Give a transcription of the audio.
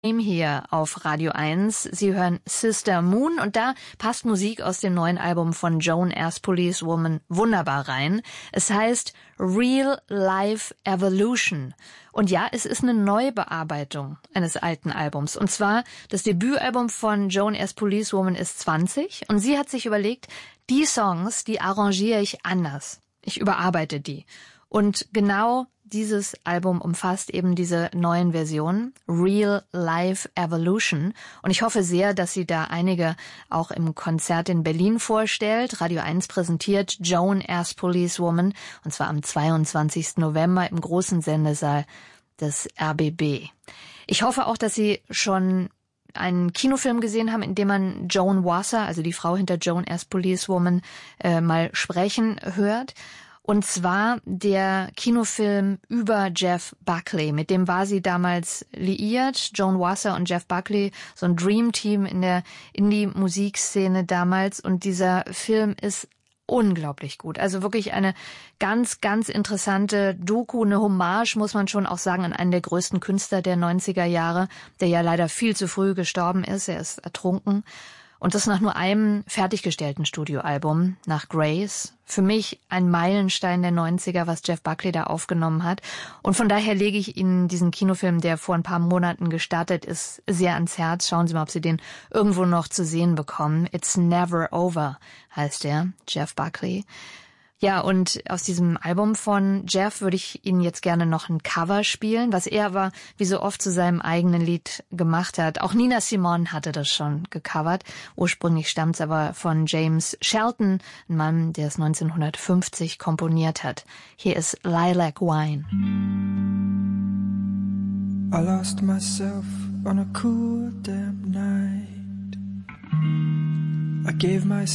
Hier auf Radio 1. Sie hören Sister Moon und da passt Musik aus dem neuen Album von Joan as Policewoman wunderbar rein. Es heißt Real Life Evolution. Und ja, es ist eine Neubearbeitung eines alten Albums. Und zwar, das Debütalbum von Joan as Policewoman ist 20 und sie hat sich überlegt, die Songs, die arrangiere ich anders. Ich überarbeite die. Und genau dieses Album umfasst eben diese neuen Versionen, Real Life Evolution. Und ich hoffe sehr, dass sie da einige auch im Konzert in Berlin vorstellt. Radio 1 präsentiert Joan as Policewoman, und zwar am 22. November im großen Sendesaal des RBB. Ich hoffe auch, dass Sie schon einen Kinofilm gesehen haben, in dem man Joan Wasser, also die Frau hinter Joan as Policewoman, mal sprechen hört. Und zwar der Kinofilm über Jeff Buckley. Mit dem war sie damals liiert. Joan Wasser und Jeff Buckley, so ein Dream-Team in der Indie-Musikszene damals. Und dieser Film ist unglaublich gut. Also wirklich eine ganz, ganz interessante Doku, eine Hommage, muss man schon auch sagen, an einen der größten Künstler der 90er Jahre, der ja leider viel zu früh gestorben ist. Er ist ertrunken. Und das nach nur einem fertiggestellten Studioalbum, nach Grace. Für mich ein Meilenstein der 90er, was Jeff Buckley da aufgenommen hat. Und von daher lege ich Ihnen diesen Kinofilm, der vor ein paar Monaten gestartet ist, sehr ans Herz. Schauen Sie mal, ob Sie den irgendwo noch zu sehen bekommen. It's Never Over heißt er, Jeff Buckley. Ja, und aus diesem Album von Jeff würde ich Ihnen jetzt gerne noch ein Cover spielen, was er aber wie so oft zu seinem eigenen Lied gemacht hat. Auch Nina Simone hatte das schon gecovert. Ursprünglich stammt es aber von James Shelton, ein Mann, der es 1950 komponiert hat. Hier ist Lilac Wine. I lost myself on a cool damp night. I gave myself